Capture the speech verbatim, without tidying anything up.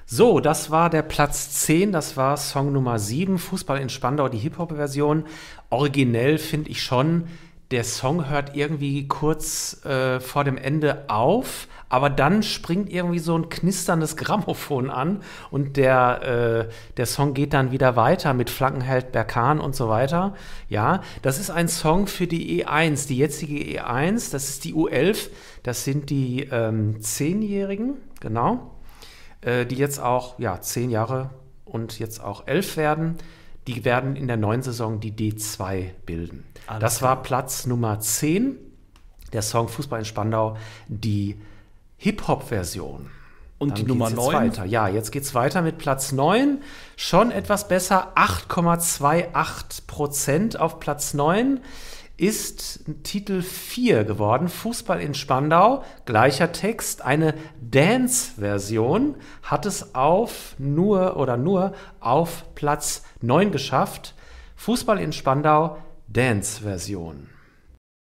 So, das war der Platz zehn, das war Song Nummer sieben, Fußball in Spandau, die Hip-Hop-Version. Originell finde ich schon, der Song hört irgendwie kurz äh, vor dem Ende auf, aber dann springt irgendwie so ein knisterndes Grammophon an und der, äh, der Song geht dann wieder weiter mit Flankenheld Berkan und so weiter. Ja, das ist ein Song für die E eins, die jetzige E eins, das ist die U elf, das sind die ähm, Zehnjährigen, genau. Die jetzt auch ja, zehn Jahre und jetzt auch elf werden. Die werden in der neuen Saison die D zwei bilden. Alles das war klar. Platz Nummer zehn, der Song Fußball in Spandau, die Hip-Hop-Version. Und Dann die Nummer neun? Weiter. Ja, jetzt geht es weiter mit Platz neun. Schon etwas besser, acht Komma achtundzwanzig Prozent auf Platz neun. Ist Titel vier geworden, Fußball in Spandau, gleicher Text, eine Dance-Version, hat es auf nur oder nur auf Platz neun geschafft. Fußball in Spandau, Dance-Version.